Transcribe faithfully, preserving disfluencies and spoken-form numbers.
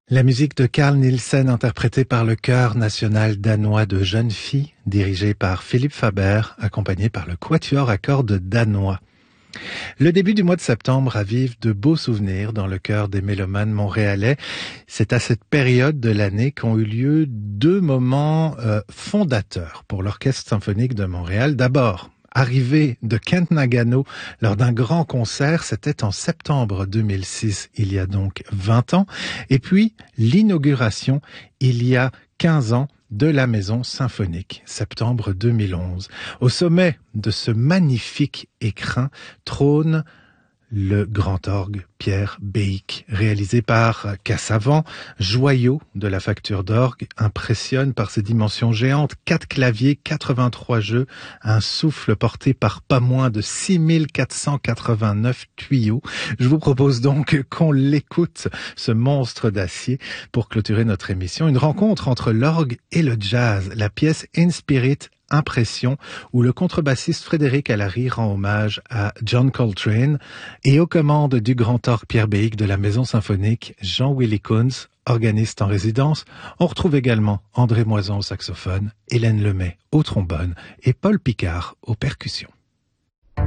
La musique de Carl Nielsen interprétée par le Chœur national danois de jeunes filles, dirigé par Philippe Faber, accompagné par le Quatuor à cordes danois. Le début du mois de septembre ravive de beaux souvenirs dans le cœur des mélomanes montréalais. C'est à cette période de l'année qu'ont eu lieu deux moments euh, fondateurs pour l'Orchestre symphonique de Montréal. D'abord, arrivée de Kent Nagano lors d'un grand concert, c'était en septembre deux mille six, il y a donc vingt ans. Et puis, l'inauguration, il y a quinze ans, de la Maison Symphonique, septembre deux mille onze. Au sommet de ce magnifique écrin trône le grand orgue Pierre Béic, réalisé par Cassavant, joyau de la facture d'orgue, impressionne par ses dimensions géantes, quatre claviers, quatre-vingt-trois jeux, un souffle porté par pas moins de six mille quatre cent quatre-vingt-neuf tuyaux. Je vous propose donc qu'on l'écoute, ce monstre d'acier, pour clôturer notre émission. Une rencontre entre l'orgue et le jazz, la pièce In Spirit Impression, où le contrebassiste Frédéric Allary rend hommage à John Coltrane, et aux commandes du grand orgue Pierre Béic de la Maison Symphonique, Jean-Willy Kunz, organiste en résidence. On retrouve également André Moison au saxophone, Hélène Lemay au trombone et Paul Picard aux percussions.